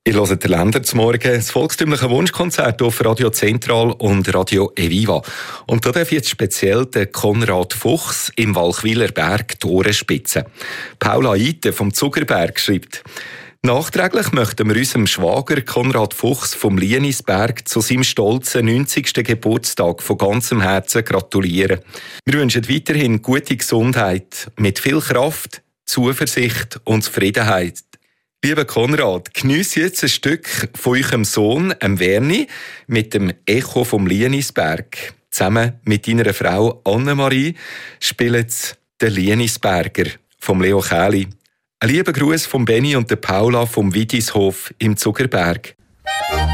Ihr hört den Länder zum Morgen, das volkstümliche Wunschkonzert auf Radio Zentral und Radio Eviva. Und da darf jetzt speziell der Konrad Fuchs im Walchwiler Berg die Ohren spitzen. Paula Eite vom Zuckerberg schreibt: Nachträglich möchten wir unserem Schwager Konrad Fuchs vom Lienisberg zu seinem stolzen 90. Geburtstag von ganzem Herzen gratulieren. Wir wünschen weiterhin gute Gesundheit, mit viel Kraft, Zuversicht und Zufriedenheit. Lieber Konrad, geniesse jetzt ein Stück von eurem Sohn, Werni, mit dem Echo vom Lienisberg. Zusammen mit deiner Frau Annemarie spielen sie den Lienisberger vom Leo Käli. Ein lieber Gruß von Benny und der Paula vom Widishof im Zuckerberg.